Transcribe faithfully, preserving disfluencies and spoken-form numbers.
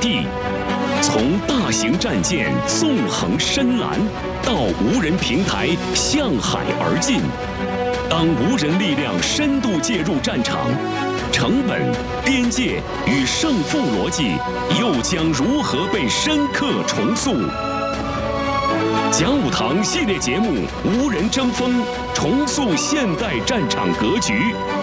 地。从大型战舰纵横深蓝，到无人平台向海而进。当无人力量深度介入战场，成本、边界与胜负逻辑又将如何被深刻重塑？讲武堂系列节目《无人争锋》，重塑现代战场格局。